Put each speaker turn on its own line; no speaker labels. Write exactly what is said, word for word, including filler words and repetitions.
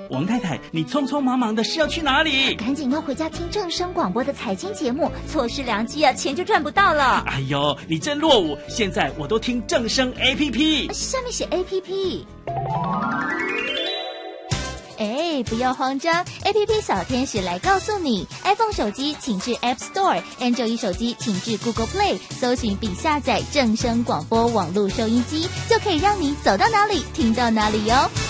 王太太，你匆匆忙忙的是要去哪里？
赶紧要回家听正声广播的财经节目，错失良机啊，钱就赚不到了。
哎呦，你真落伍！现在我都听正声 A P P，
上面写 A P P。哎，不要慌张 ，A P P 小天使来告诉你 ，iPhone 手机请至 App Store，Android 手机请至 Google Play， 搜寻并下载正声广播网络收音机，就可以让你走到哪里听到哪里哟。